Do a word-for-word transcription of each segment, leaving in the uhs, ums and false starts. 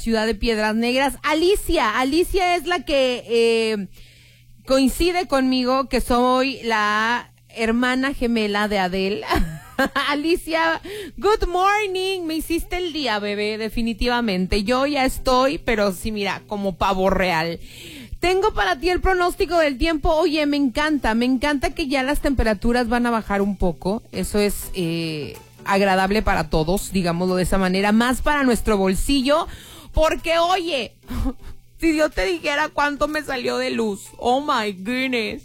ciudad de Piedras Negras. Alicia, Alicia es la que eh, coincide conmigo que soy la hermana gemela de Adele. Alicia, good morning, me hiciste el día, bebé, definitivamente. Yo ya estoy, pero sí, mira, como pavo real. Tengo para ti el pronóstico del tiempo. Oye, me encanta, me encanta que ya las temperaturas van a bajar un poco. Eso es eh, agradable para todos, digámoslo de esa manera, más para nuestro bolsillo, porque oye, si yo te dijera cuánto me salió de luz, oh my goodness.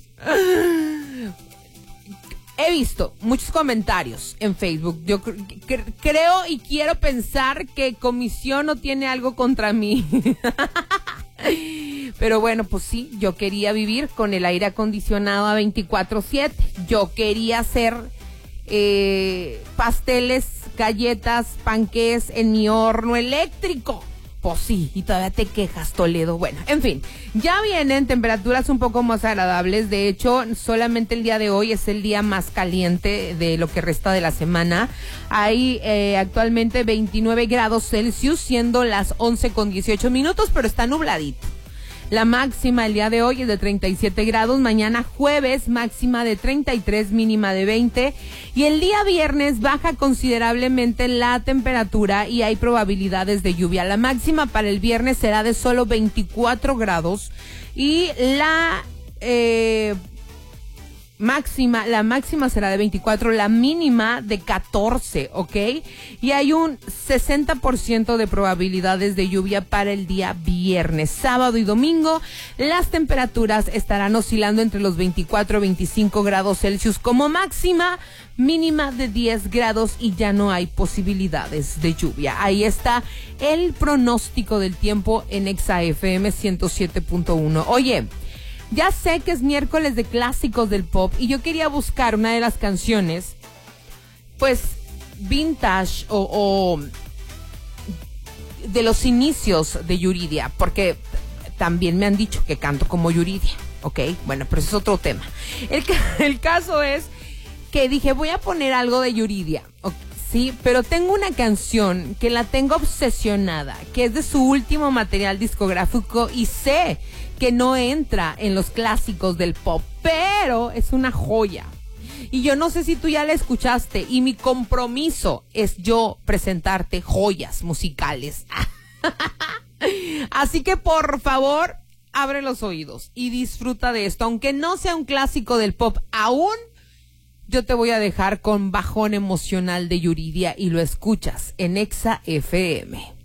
He visto muchos comentarios en Facebook. Yo cre- cre- creo y quiero pensar que Comisión no tiene algo contra mí. Pero bueno, pues sí, yo quería vivir con el aire acondicionado a veinticuatro siete. Yo quería hacer eh, pasteles, galletas, panqués en mi horno eléctrico. Pues sí, y todavía te quejas, Toledo. Bueno, en fin, ya vienen temperaturas un poco más agradables. De hecho, solamente el día de hoy es el día más caliente de lo que resta de la semana. Hay eh, actualmente veintinueve grados Celsius, siendo las once con dieciocho minutos, pero está nubladito. La máxima el día de hoy es de treinta y siete grados, mañana jueves máxima de treinta y tres, mínima de veinte, y el día viernes baja considerablemente la temperatura y hay probabilidades de lluvia. La máxima para el viernes será de solo veinticuatro grados y la eh, máxima, la máxima será de veinticuatro, la mínima de catorce, ¿ok? Y hay un sesenta por ciento de probabilidades de lluvia para el día viernes. Sábado y domingo, las temperaturas estarán oscilando entre los veinticuatro y veinticinco grados Celsius como máxima, mínima de diez grados y ya no hay posibilidades de lluvia. Ahí está el pronóstico del tiempo en Exa F M ciento siete punto uno. Oye, ya sé que es miércoles de clásicos del pop y yo quería buscar una de las canciones, pues, vintage o, o de los inicios de Yuridia, porque también me han dicho que canto como Yuridia, ¿ok? Bueno, pero ese es otro tema. El, el caso es que dije, voy a poner algo de Yuridia, ¿ok? Sí, pero tengo una canción que la tengo obsesionada, que es de su último material discográfico y sé que no entra en los clásicos del pop, pero es una joya. Y yo no sé si tú ya la escuchaste y mi compromiso es yo presentarte joyas musicales. Así que por favor, abre los oídos y disfruta de esto. Aunque no sea un clásico del pop aún, yo te voy a dejar con Bajón Emocional de Yuridia y lo escuchas en Exa F M.